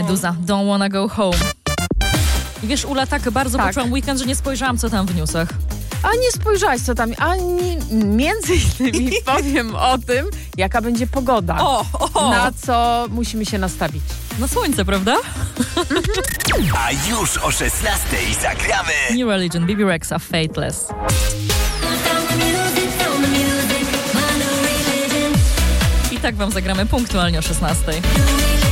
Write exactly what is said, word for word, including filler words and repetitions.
Meduza, Don't Wanna Go Home. I wiesz, Ula, tak bardzo Tak. poczułam weekend, że nie spojrzałam, co tam w newsach. A nie spojrzałaś, co tam, ani między innymi powiem o tym, jaka będzie pogoda. O, o! Na co musimy się nastawić. Na słońce, prawda? A już o szesnastej zagramy New Religion, B B Rexa, Fateless. I tak wam zagramy punktualnie o szesnastej.